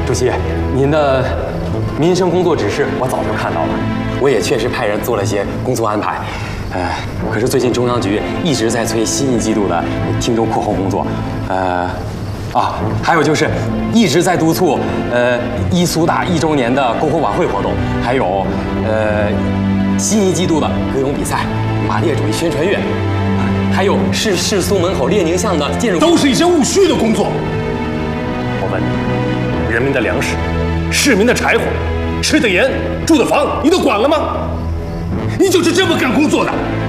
主席，您的民生工作指示我早就看到了，我也确实派人做了些工作安排。可是最近中央局一直在催新一季度的听州扩后工作，还有就是一直在督促伊苏大1周年的篝火晚会活动，还有新一季度的歌咏比赛、马列主义宣传乐，还有市苏门口列宁像的建筑， 都是一些务虚的工作。 我问你，人民的粮食、市民的柴火、吃的盐、住的房，你都管了吗？你就是这么干工作的？